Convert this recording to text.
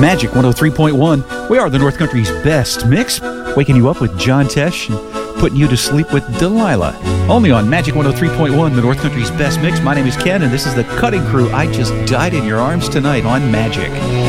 Magic 103.1. We are the North Country's best mix, waking you up with John Tesh and putting you to sleep with Delilah. Only on Magic 103.1, the North Country's best mix. My name is Ken, and this is the Cutting Crew. I just died in your arms tonight on Magic.